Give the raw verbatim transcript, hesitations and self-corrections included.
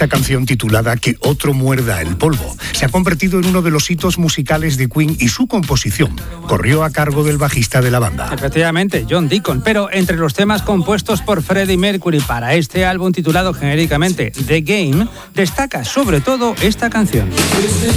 Esta canción, titulada Que otro muerda el polvo, se ha convertido en uno de los hitos musicales de Queen y su composición corrió a cargo del bajista de la banda. Efectivamente, John Deacon, pero entre los temas compuestos por Freddie Mercury para este álbum titulado genéricamente The Game, destaca sobre todo esta canción.